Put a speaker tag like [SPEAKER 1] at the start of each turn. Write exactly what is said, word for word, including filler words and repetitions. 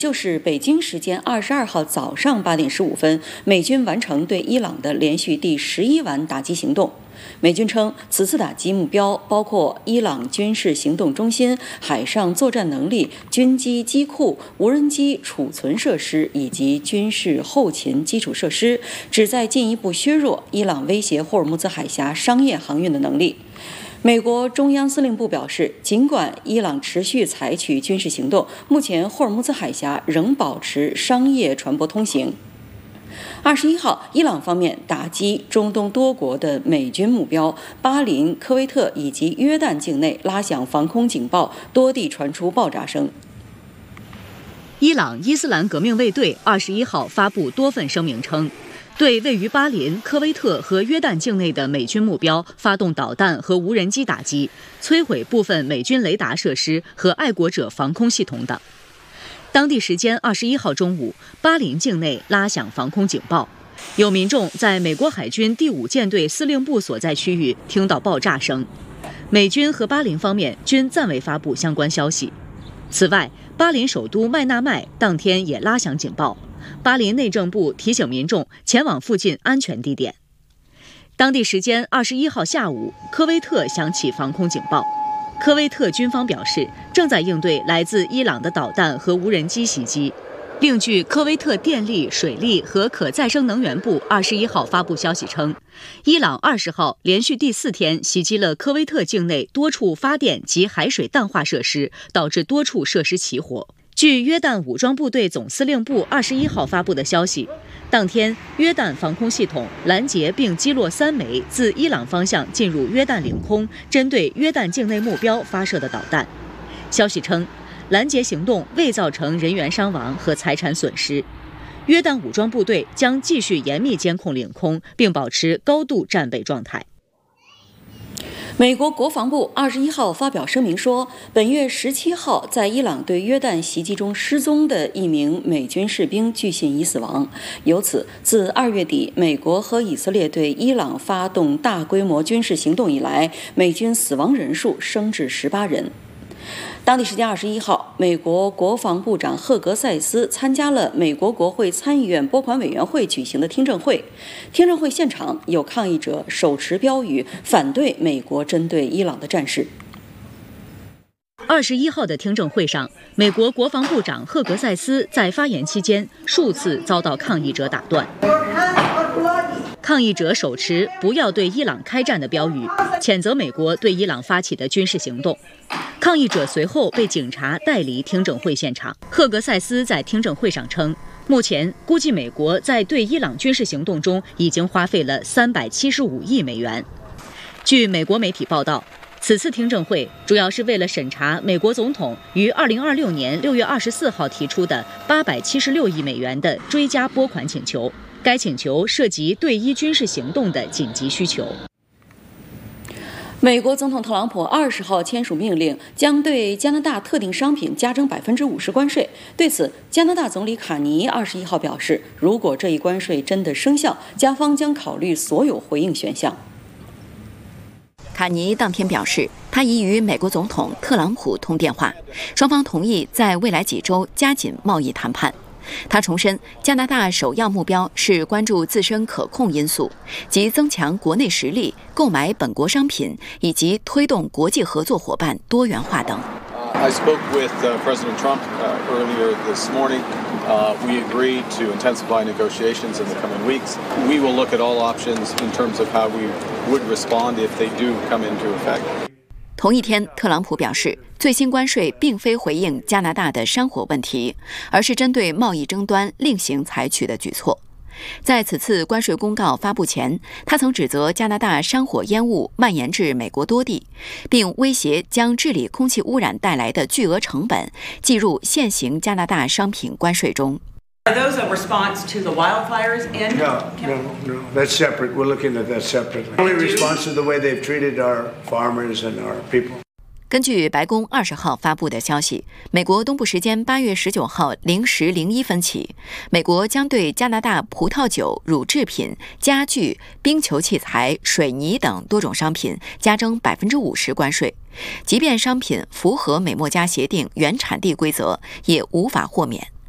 [SPEAKER 1] 就是北京时间二十二号早上八点十五分，美军完成对伊朗的连续第十一晚打击行动。美军称，此次打击目标包括伊朗军事行动中心、海上作战能力、军机机库、无人机储存设施以及军事后勤基础设施，旨在进一步削弱伊朗威胁霍尔木兹海峡商业航运的能力。美国中央司令部表示，尽管伊朗持续采取军事行动，目前霍尔木兹海峡仍保持商业船舶通行。二十一号，伊朗方面打击中东多国的美军目标，巴林、科威特以及约旦境内拉响防空警报，多地传出爆炸声。
[SPEAKER 2] 伊朗伊斯兰革命卫队二十一号发布多份声明称，对位于巴林、科威特和约旦境内的美军目标发动导弹和无人机打击，摧毁部分美军雷达设施和爱国者防空系统等。当地时间二十一号中午，巴林境内拉响防空警报，有民众在美国海军第五舰队司令部所在区域听到爆炸声。美军和巴林方面均暂未发布相关消息。此外，巴林首都麦纳麦当天也拉响警报。巴林内政部提醒民众前往附近安全地点。当地时间二十一号下午，科威特响起防空警报。科威特军方表示，正在应对来自伊朗的导弹和无人机袭击。另据科威特电力、水利和可再生能源部二十一号发布消息称，伊朗二十号连续第四天袭击了科威特境内多处发电及海水淡化设施，导致多处设施起火。据约旦武装部队总司令部二十一号发布的消息，当天约旦防空系统拦截并击落三枚自伊朗方向进入约旦领空，针对约旦境内目标发射的导弹。消息称，拦截行动未造成人员伤亡和财产损失。约旦武装部队将继续严密监控领空，并保持高度战备状态。
[SPEAKER 1] 美国国防部二十一号发表声明说，本月十七号在伊朗对约旦袭击中失踪的一名美军士兵据信已死亡。由此，自二月底美国和以色列对伊朗发动大规模军事行动以来，美军死亡人数升至十八人。当地时间二十一号，美国国防部长赫格塞斯参加了美国国会参议院拨款委员会举行的听证会。听证会现场有抗议者手持标语反对美国针对伊朗的战事。
[SPEAKER 2] 二十一号的听证会上，美国国防部长赫格塞斯在发言期间数次遭到抗议者打断。抗议者手持“不要对伊朗开战”的标语，谴责美国对伊朗发起的军事行动。抗议者随后被警察带离听证会现场。赫格塞斯在听证会上称，目前估计美国在对伊朗军事行动中已经花费了三百七十五亿美元。据美国媒体报道，此次听证会主要是为了审查美国总统于二零二六年六月二十四号提出的八百七十六亿美元的追加拨款请求。该请求涉及对伊军事行动的紧急需求。
[SPEAKER 1] 美国总统特朗普二十号签署命令，将对加拿大特定商品加征百分之五十关税。对此，加拿大总理卡尼二十一号表示，如果这一关税真的生效，加方将考虑所有回应选项。
[SPEAKER 3] 卡尼当天表示，他已与美国总统特朗普通电话，双方同意在未来几周加紧贸易谈判。他重申，加拿大首要目标是关注自身可控因素，即增强国内实力、购买本国商品以及推动国际合作伙伴多元化等。
[SPEAKER 4] I spoke with uh, President Trump uh, earlier this morning. Uh, we agreed to intensify negotiations in the coming weeks. We will look at all options in terms of how we would respond if they do come into effect.
[SPEAKER 3] 同一天，特朗普表示，最新关税并非回应加拿大的山火问题，而是针对贸易争端另行采取的举措。在此次关税公告发布前，他曾指责加拿大山火烟雾蔓延至美国多地，并威胁将治理空气污染带来的巨额成本计入现行加拿大商品关税中。
[SPEAKER 5] Are those a response to the wildfires in?
[SPEAKER 6] No, no, no. That's separate. We're looking at that separately. Only response to the way they've treated our farmers and our people.
[SPEAKER 3] 根据白宫二十号发布的消息，美国东部时间八月十九号零时零一分起，美国将对加拿大葡萄酒、乳制品、家具、冰球器材、水泥等多种商品加征百分之五十关税，即便商品符合美墨加协定原产地规则，也无法豁免。